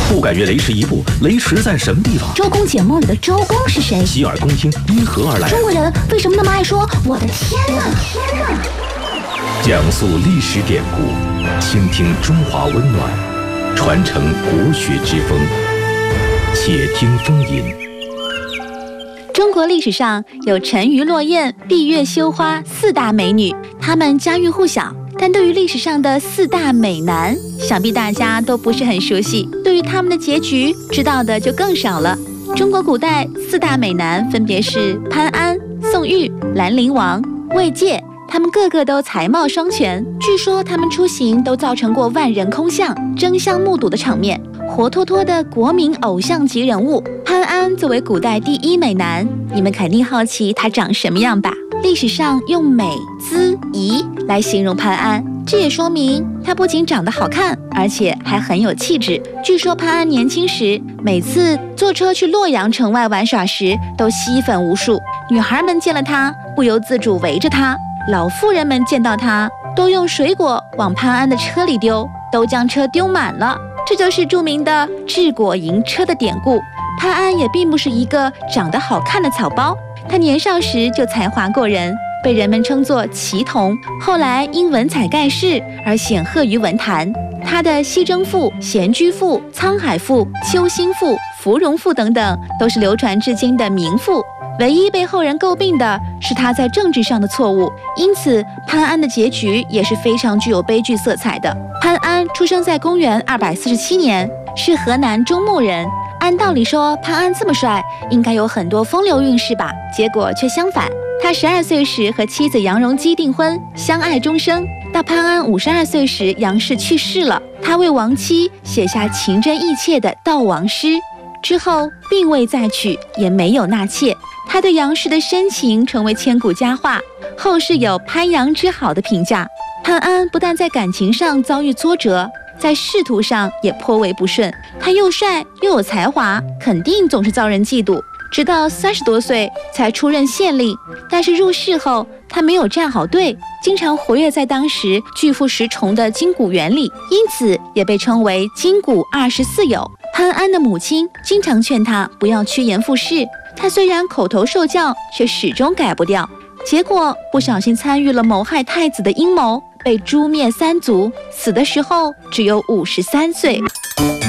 不敢越雷池一步，雷池在什么地方？ 周公解梦里的周公是谁？ 洗耳恭听，因何而来？ 中国人为什么那么爱说我的天哪？ 讲述历史典故，倾听中华温暖，传承国学之风。且听风吟。 中国历史上有沉鱼落雁、闭月羞花四大美女，她们家喻户晓。但对于历史上的四大美男，想必大家都不是很熟悉。对于他们的结局，知道的就更少了。中国古代四大美男分别是潘安、宋玉、兰陵王、魏玠，他们个个都才貌双全。据说他们出行都造成过万人空巷、争相目睹的场面，活脱脱的国民偶像级人物。潘安作为古代第一美男，你们肯定好奇他长什么样吧？历史上用美、姿、仪来形容潘安，这也说明他不仅长得好看，而且还很有气质。据说潘安年轻时，每次坐车去洛阳城外玩耍时，都吸粉无数。女孩们见了他，不由自主围着他；老妇人们见到他，都用水果往潘安的车里丢，都将车丢满了。这就是著名的治果迎车的典故。潘安也并不是一个长得好看的草包，他年少时就才华过人，被人们称作奇童，后来因文采盖世而显赫于文坛。他的《西征赋》《闲居赋》《沧海赋》《秋兴赋》《芙蓉赋》等等，都是流传至今的名赋。唯一被后人诟病的是他在政治上的错误，因此潘安的结局也是非常具有悲剧色彩的。潘安出生在公元247年，是河南中牟人。按道理说，潘安这么帅，应该有很多风流韵事吧？结果却相反。他12岁时和妻子杨荣基订婚，相爱终生。到潘安52岁时，杨氏去世了，他为亡妻写下情真意切的悼亡诗，之后并未再娶，也没有纳妾。他对杨氏的深情成为千古佳话，后世有潘杨之好的评价。潘安不但在感情上遭遇挫折，在仕途上也颇为不顺。他又帅又有才华，肯定总是遭人嫉妒。直到30多岁才出任县令，但是入仕后他没有站好队，经常活跃在当时巨富实崇的金谷园里，因此也被称为金谷24友。潘安的母亲经常劝他不要趋炎附势，他虽然口头受教，却始终改不掉。结果不小心参与了谋害太子的阴谋，被诛灭3族，死的时候只有53岁。